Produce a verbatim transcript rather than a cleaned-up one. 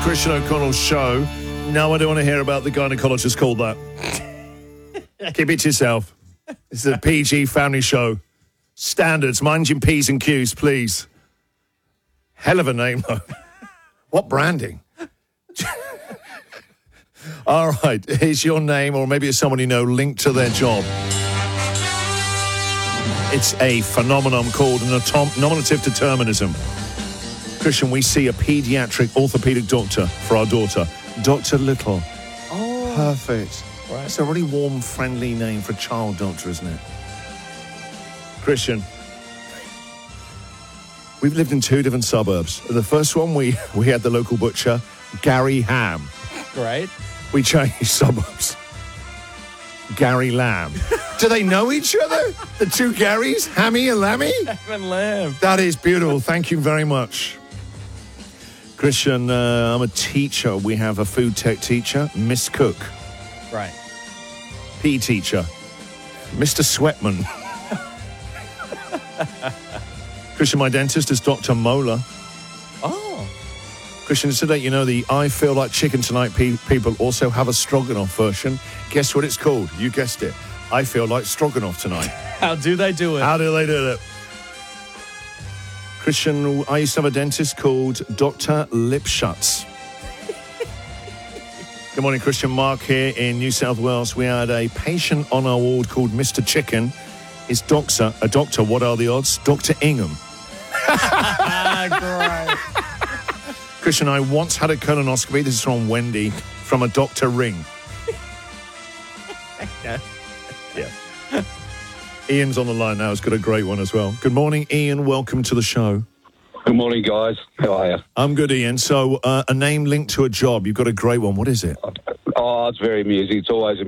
Christian O'Connell's show. No, I don't want to hear about the gynecologist called that. Keep it to yourself. This is a P G family show. Standards, mind your P's and Q's, please. Hell of a name, though. What branding? All right, here's your name, or maybe it's someone you know linked to their job. It's a phenomenon called an atom- nominative determinism. Christian, we see a pediatric orthopedic doctor for our daughter, Doctor Little. Oh. Perfect. Right. It's a really warm, friendly name for a child doctor, isn't it? Christian, we've lived in two different suburbs. The first one, we, we had the local butcher, Gary Ham. Right. We changed suburbs. Gary Lamb. Do they know each other? The two Garys? Hammy and Lammy? Ham and lamb. That is beautiful. Thank you very much. Christian, uh, I'm a teacher. We have a food tech teacher, Miss Cook. Right. P E teacher, Mister Sweatman. Christian, my dentist is Doctor Mola. Oh. Christian, today, you know, the I Feel Like Chicken Tonight pe- people also have a stroganoff version. Guess what it's called? You guessed it. I Feel Like Stroganoff Tonight. How do they do it? How do they do it? Christian, I used to have a dentist called Doctor Lipshuts. Good morning, Christian. Mark here in New South Wales. We had a patient on our ward called Mister Chicken. His doctor, a doctor, what are the odds? Doctor Ingham. Ah, great. Christian, I once had a colonoscopy. This is from Wendy, from a Doctor Ring. Yeah. Yeah. Ian's on the line now. He's got a great one as well. Good morning, Ian. Welcome to the show. Good morning, guys. How are you? I'm good, Ian. So, uh, a name linked to a job. You've got a great one. What is it? Oh, it's very amusing. It's always